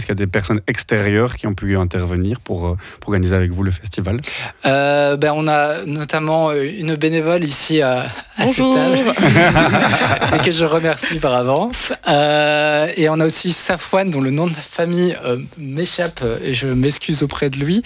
Est-ce qu'il y a des personnes extérieures qui ont pu intervenir pour organiser avec vous le festival? On a notamment une bénévole ici à cette table et que je remercie par avance. Et on a aussi Safwan, dont le nom de famille m'échappe et je m'excuse auprès de lui,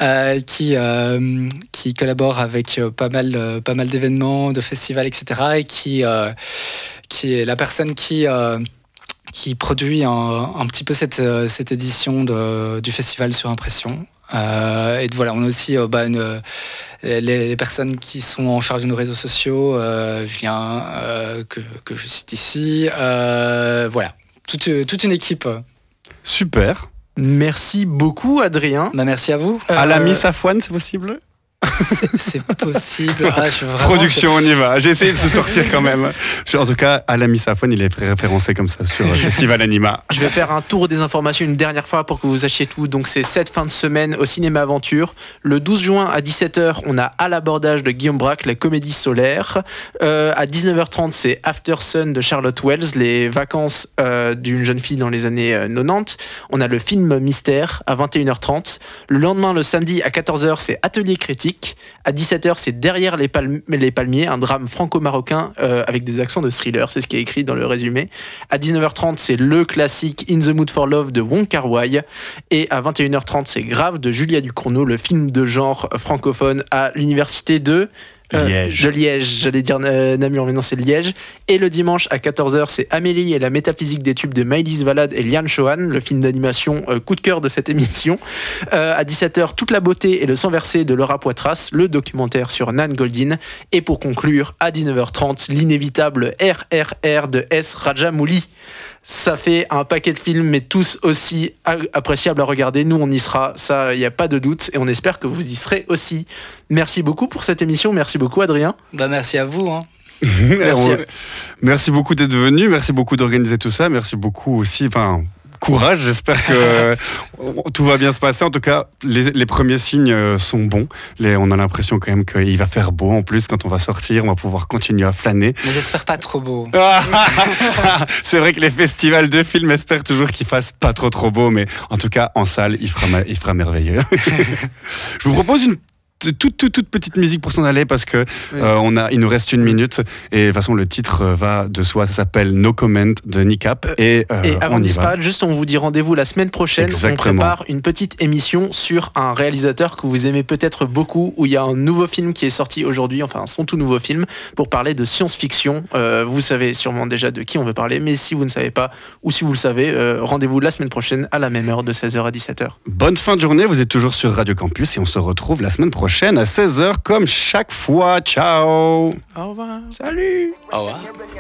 qui collabore avec pas mal d'événements, de festivals, etc. Et qui est la personne qui produit un petit peu cette édition du festival sur Impression. Et voilà, on a aussi les personnes qui sont en charge de nos réseaux sociaux, Julien, que je cite ici. Voilà, toute une équipe. Super. Merci beaucoup, Adrien. Merci à vous. Alami Safwan, c'est possible? C'est possible. Production, on y va. J'ai essayé de se sortir quand même. En tout cas, Alami Safwan, il est référencé comme ça sur Festival Anima. Je vais faire un tour des informations une dernière fois pour que vous sachiez tout. Donc c'est cette fin de semaine au Cinéma Aventure. Le 12 juin à 17h, on a À l'abordage de Guillaume Braque, la comédie solaire. À 19h30, c'est After Sun de Charlotte Wells, les vacances d'une jeune fille dans les années 90. On a le film Mystère à 21h30. Le lendemain, le samedi à 14h, c'est Atelier Critique. À 17h, c'est Derrière les palmiers, un drame franco-marocain avec des accents de thriller, c'est ce qui est écrit dans le résumé. À 19h30, c'est le classique In the Mood for Love de Wong Kar-wai. Et à 21h30, c'est Grave de Julia Ducournau, le film de genre francophone à l'université de Liège, j'allais dire Namur, mais non, c'est Liège. Et le dimanche à 14h, c'est Amélie et la métaphysique des tubes de Maëlys Valade et Liane Chohan, le film d'animation coup de cœur de cette émission. À 17h, Toute la beauté et le sang versé de Laura Poitras, le documentaire sur Nan Goldin. Et pour conclure, à 19h30, l'inévitable RRR de S. Rajamouli. Ça fait un paquet de films, mais tous aussi appréciables à regarder. Nous, on y sera, ça, il n'y a pas de doute. Et on espère que vous y serez aussi. Merci beaucoup pour cette émission. Merci beaucoup, Adrien. Merci à vous. Merci beaucoup d'être venu. Merci beaucoup d'organiser tout ça. Merci beaucoup aussi. Courage, j'espère que tout va bien se passer. En tout cas, les premiers signes sont bons. On a l'impression quand même qu'il va faire beau en plus quand on va sortir. On va pouvoir continuer à flâner. Mais j'espère pas trop beau. C'est vrai que les festivals de films espèrent toujours qu'il fasse pas trop beau, mais en tout cas, en salle, il fera merveilleux. Je vous propose une toute petite musique pour s'en aller parce que il nous reste 1 minute et de toute façon le titre va de soi, ça s'appelle No Comment de Nicap et avant de disparaître, juste on vous dit rendez-vous la semaine prochaine. Exactement. On prépare une petite émission sur un réalisateur que vous aimez peut-être beaucoup, où il y a un nouveau film qui est sorti aujourd'hui, enfin son tout nouveau film, pour parler de science-fiction. Vous savez sûrement déjà de qui on veut parler, mais si vous ne savez pas ou si vous le savez, rendez-vous la semaine prochaine à la même heure de 16h à 17h. Bonne fin de journée, vous êtes toujours sur Radio Campus et on se retrouve la semaine prochaine à 16h comme chaque fois. Ciao. Au revoir. Salut. Au revoir.